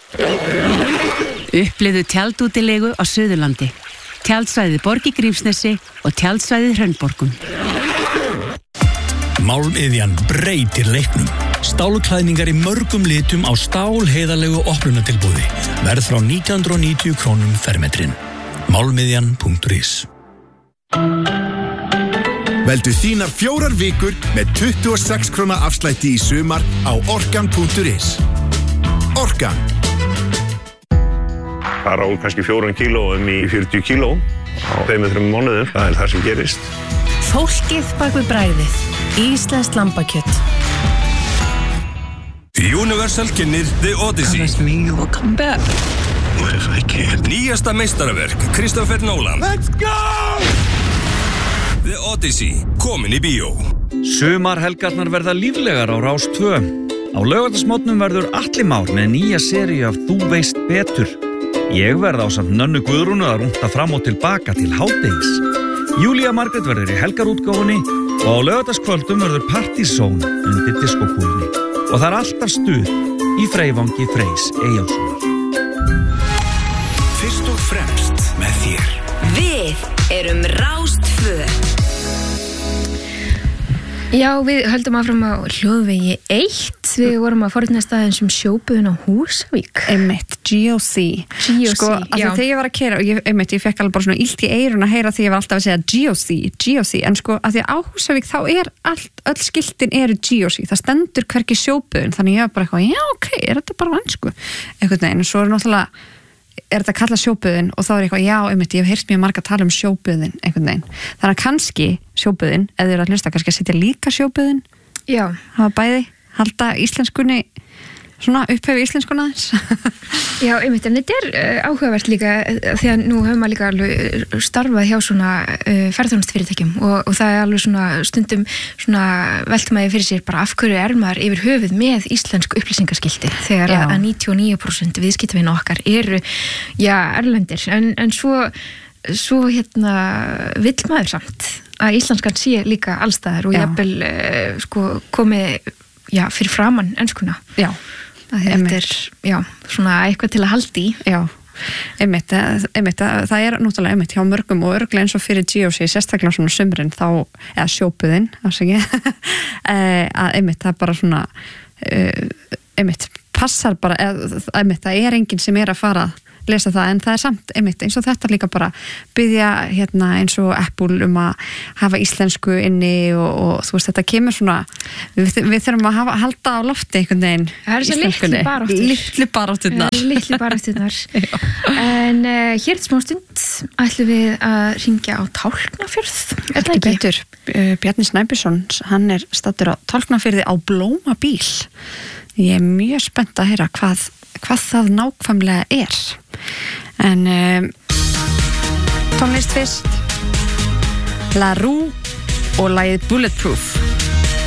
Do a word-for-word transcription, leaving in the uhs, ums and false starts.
Upplifðu tjaldútilegu á Suðurlandi. Tjaldsvæðið Borg í Grímsnesi og tjaldsvæðið Hraunborgum. Málmiðjan breytir leiknum. Stálklæðningar í mörgum litum á stálheiðarlegu opnunatilboði. Verð frá nítján hundruð og níutíu krónum fermetrin. málmiðjan punktur is. Veldu þínar fjórar vikur með tuttugu og sex króna afslætti í sumar á orkan punktur is. Orkan. Fara úr kannski fjórum kílóum í fjörutíu kíló á tveimur, þremur mánuðum. Það er það sem gerist. Fólkið bak við bragðið. Íslenskt lambakjöt. Universal kynnir The Odyssey. Promise me you will come back. What if I can't? Nýjasta meistaraverk Christopher Nolan. Let's go! The Odyssey, komin í bíó. Sumarhelgarnar verða líflegar á Rás tvö. Á laugardagsmótnum verður Atli Már með nýja seríu af Þú veist betur. Ég verð ásamt Nönnu Guðrúnu að rúnta fram og tilbaka til hádegis. Júlía Margrét verður í helgarútgáfunni og á laugardagskvöldum verður partysón undir diskokúlunni. Og það er alltaf stuð í Freyvangi Freys Eyjólfssonar. Fyrst og fremst með þér. Við erum Rás tvö. Já, við höldum áfram á hljóðvegi eitt. Við vorum að forðnast aðeins um sjóbuðun á Húsavík. Einmitt, G O C. G O C, sko, að já. þegar ég var að keyra, og ég, einmitt, ég fekk alveg bara svona illt í eyrun að heyra því ég var alltaf að segja G O C, G O C, en sko, að því að á Húsavík þá er allt, öll skiltin eru G O C, það stendur hvergi sjóbuðun, þannig ég var bara eitthvað, já, ok, er þetta bara vansku? Eitthvað neginn, og svo er náttúrulega, er þetta að kalla sjóbuðin og þá er eitthvað, já, einmitt, ég hef heyrt mjög marga að tala um sjóbuðin, einhvern veginn. Þannig að kannski sjóbuðin, eða þið eru að hlusta, kannski að setja líka sjóbuðin, já, hafa bæði, halda íslenskunni, svona upphefi íslenskuna aðeins. Já, einmitt, en þetta er uh, áhugavert líka uh, því að nú hefur maður líka alveg starfað hjá svona uh, ferðarþjónustufyrirtækjum og, og það er alveg svona stundum svona veltum maður fyrir sér bara af hverju er maður yfir höfuð með íslensk upplýsingaskilti þegar Já. að níutíu og níu prósent viðskiptavina okkar eru, já, erlendir, en, en svo, svo hérna vill maður samt að íslenskan sé líka allstaðar og Já. jafnvel uh, sko komið, já, fyrir framann enskuna. Já. Þetta er, já, svona eitthvað til að halda í. Já, einmitt, einmitt, það er náttúrulega einmitt hjá mörgum og örglega eins og fyrir G O C, sérstaklega svona sumrin þá, eða sjóbuðin, afsakið, að einmitt, það er bara svona, einmitt, passar bara, einmitt, það er enginn sem er að fara að lesa það, en það er samt, einmitt, eins og þetta líka bara byggja hérna eins og Apple um að hafa íslensku inni og, og þú veist, þetta kemur svona við, við þurfum að hafa, halda á lofti einhvern veginn. Það er svo litli baráttur. Litli barátturnar. Litli barátturnar. En uh, hér til smá stund ætlum við að hringja á Tálknafjörð. Er það ekki? Betur, Bjarni Snæbjörnsson, hann er staddur á Tálknafjörði á Blómabíl. Ég er mjög spennt að heyra hvað, hvað það nákvæmlega er. En um, tónlist fyrst, La Rue og lagið Bulletproof.